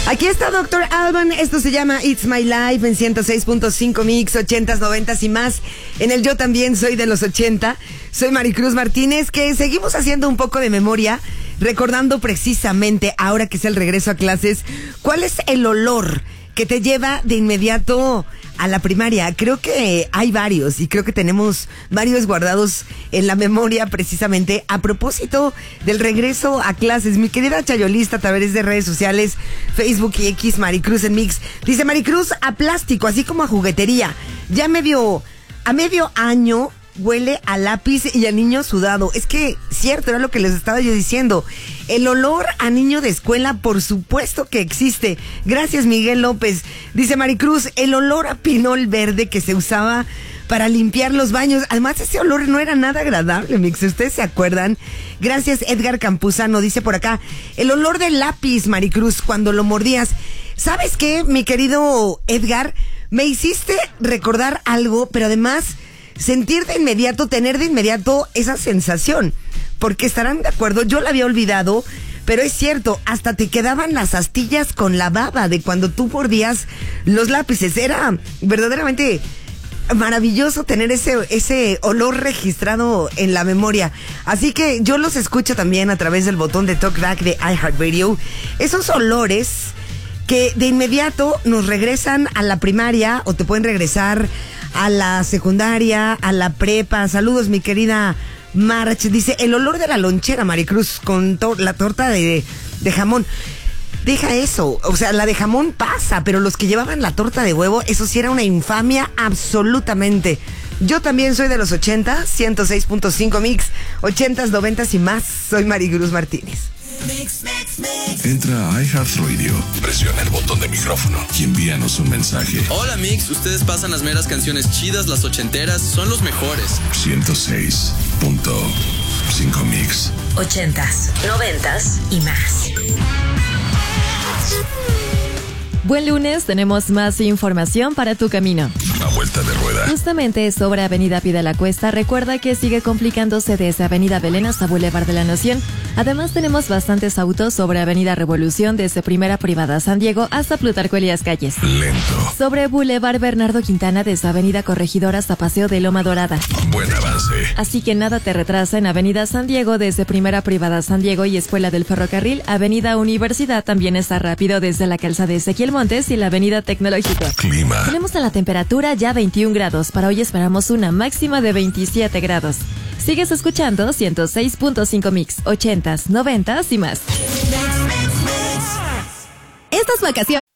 Aquí está Dr. Alban, esto se llama It's My Life en 106.5 Mix, 80s, 90s y más. En el Yo También Soy de los 80, soy Maricruz Martínez, que seguimos haciendo un poco de memoria, recordando precisamente, ahora que es el regreso a clases, cuál es el olor que te lleva de inmediato a la primaria. Creo que hay varios y creo que tenemos varios guardados en la memoria precisamente a propósito del regreso a clases. Mi querida Chayolista, a través de redes sociales, Facebook y X, Maricruz en Mix, dice: Maricruz, a plástico, así como a juguetería. Ya a medio año huele a lápiz y a niño sudado. Es que, cierto, era lo que les estaba yo diciendo. El olor a niño de escuela, por supuesto que existe. Gracias, Miguel López. Dice Maricruz, el olor a pinol verde que se usaba para limpiar los baños. Además, ese olor no era nada agradable, Mix. ¿Ustedes se acuerdan? Gracias, Edgar Campuzano. Dice por acá, el olor del lápiz, Maricruz, cuando lo mordías. ¿Sabes qué, mi querido Edgar? Me hiciste recordar algo, pero además sentir de inmediato, tener de inmediato esa sensación, porque estarán de acuerdo, yo la había olvidado, pero es cierto, hasta te quedaban las astillas con la baba de cuando tú mordías los lápices. Era verdaderamente maravilloso tener ese olor registrado en la memoria. Así que yo los escucho también a través del botón de TalkBack de iHeartRadio. Esos olores que de inmediato nos regresan a la primaria o te pueden regresar a la secundaria, a la prepa. Saludos, mi querida March. Dice, el olor de la lonchera, Maricruz, con la torta de jamón. Deja eso, o sea, la de jamón pasa, pero los que llevaban la torta de huevo, eso sí era una infamia absolutamente. Yo también soy de los 80, 106.5 Mix, 80s, 90s y más. Soy Maricruz Martínez. Mix. Entra a iHeartRadio, presiona el botón de micrófono y envíanos un mensaje. Hola Mix, ustedes pasan las meras canciones chidas, las ochenteras, son los mejores. 106.5 Mix. 80s, 90s y más. Buen lunes, tenemos más información para tu camino. A vuelta de rueda. Justamente sobre Avenida Pie de la Cuesta, recuerda que sigue complicándose desde Avenida Belén hasta Boulevard de la Nación. Además, tenemos bastantes autos sobre Avenida Revolución desde Primera Privada San Diego hasta Plutarco Elías Calles. Lento. Sobre Boulevard Bernardo Quintana desde Avenida Corregidora hasta Paseo de Loma Dorada. Buen avance. Así que nada te retrasa en Avenida San Diego desde Primera Privada San Diego y Escuela del Ferrocarril. Avenida Universidad también está rápido desde la calzada de Ezequiel Montes y la Avenida Tecnológico. Clima. Tenemos a la temperatura ya 21 grados. Para hoy esperamos una máxima de 27 grados. Sigues escuchando 106.5 Mix, 80s, 90s y más. Estas vacaciones